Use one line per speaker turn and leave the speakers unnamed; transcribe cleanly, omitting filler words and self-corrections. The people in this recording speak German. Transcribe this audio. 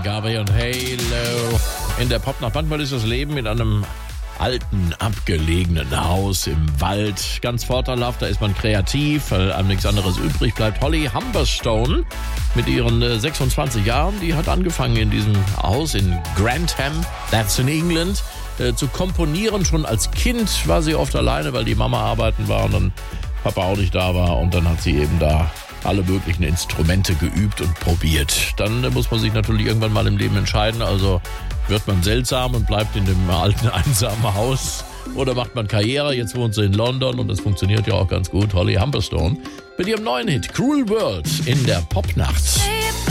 Gabriel und Halo in der Popnacht. Manchmal ist das Leben in einem alten, abgelegenen Haus im Wald ganz vorteilhaft. Da ist man kreativ, weil einem nichts anderes übrig bleibt. Holly Humberstone mit ihren 26 Jahren, die hat angefangen in diesem Haus in Grantham, that's in England, zu komponieren. Schon als Kind war sie oft alleine, weil die Mama arbeiten war und dann Papa auch nicht da war. Und dann hat sie eben da alle möglichen Instrumente geübt und probiert. Dann muss man sich natürlich irgendwann mal im Leben entscheiden. Also wird man seltsam und bleibt in dem alten, einsamen Haus oder macht man Karriere? Jetzt wohnt sie in London und das funktioniert ja auch ganz gut. Holly Humberstone mit ihrem neuen Hit Cruel World in der Popnacht.